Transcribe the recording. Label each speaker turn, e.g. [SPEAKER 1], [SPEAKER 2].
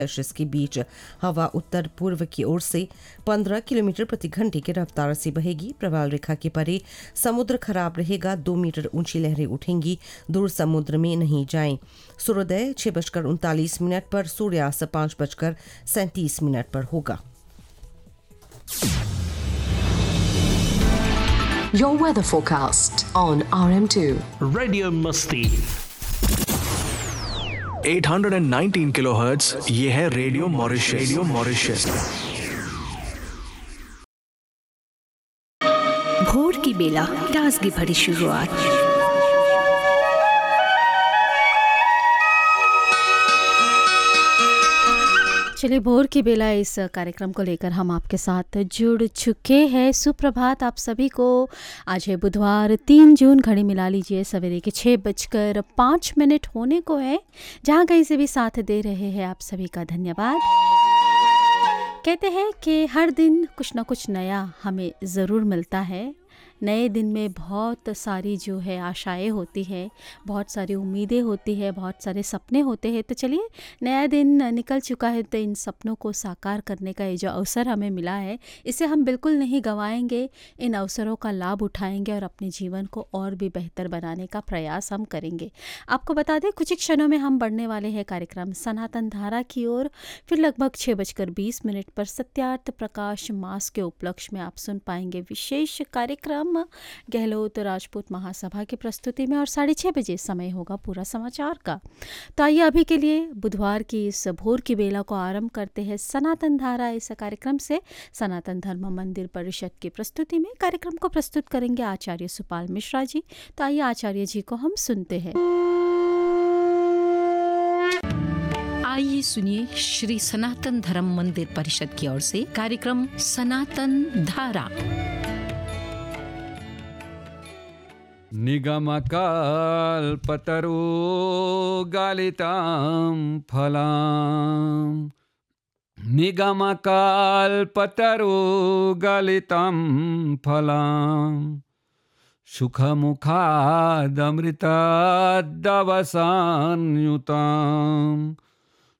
[SPEAKER 1] Celsius के बीच। हवा उत्तर पूर्व की ओर से 15 किलोमीटर प्रति घंटे की रफ्तार से बहेगी। प्रवाल रेखा के परे समुद्र खराब रहेगा। 2 मीटर ऊंची लहरें उठेंगी। दूर समुद्र में नहीं जाएं। सूर्योदय 6:39 पर, सूर्यास्त 5:37 पर होगा।
[SPEAKER 2] Your weather forecast on RM2.
[SPEAKER 3] Radio Musti.
[SPEAKER 4] 819 kilohertz, ये है रेडियो मॉरिशस। Radio Mauritius.
[SPEAKER 5] भोर की बेला ताजगी भरी शुरुआत।
[SPEAKER 6] चलिए, भोर की बेला इस कार्यक्रम को लेकर हम आपके साथ जुड़ चुके हैं। सुप्रभात आप सभी को। आज है बुधवार 3 जून। घड़ी मिला लीजिए, सवेरे के 6:05 होने को है। जहाँ कहीं से भी साथ दे रहे हैं आप सभी का धन्यवाद। कहते हैं कि हर दिन कुछ ना कुछ नया हमें ज़रूर मिलता है। नए दिन में बहुत सारी जो है आशाएं होती है, बहुत सारी उम्मीदें होती है, बहुत सारे सपने होते हैं। तो चलिए, नया दिन निकल चुका है, तो इन सपनों को साकार करने का ये जो अवसर हमें मिला है, इसे हम बिल्कुल नहीं गंवाएंगे। इन अवसरों का लाभ उठाएंगे और अपने जीवन को और भी बेहतर बनाने का प्रयास हम करेंगे। आपको बता दें, कुछ ही क्षणों में हम बढ़ने वाले हैं कार्यक्रम सनातन धारा की ओर। फिर लगभग 6:20 पर सत्यार्थ प्रकाश मास के उपलक्ष्य में आप सुन पाएंगे विशेष कार्यक्रम गहलोत राजपूत महासभा की प्रस्तुति में, और 6:30 बजे समय होगा पूरा समाचार का। तो आइए अभी के लिए बुधवार की इस भोर की बेला को आरंभ करते हैं सनातन धारा इस कार्यक्रम से। सनातन धर्म मंदिर परिषद की प्रस्तुति में कार्यक्रम को प्रस्तुत करेंगे आचार्य सुपाल मिश्रा जी। तो आइए आचार्य जी को हम सुनते हैं।
[SPEAKER 5] आइए सुनिए श्री सनातन धर्म मंदिर परिषद की ओर से कार्यक्रम सनातन धारा।
[SPEAKER 7] निगमकल्पतरो गलितं फलम्, निगमकल्पतरो गलितं फलम्, सुखमुखादमृतद्रवसंयुतम्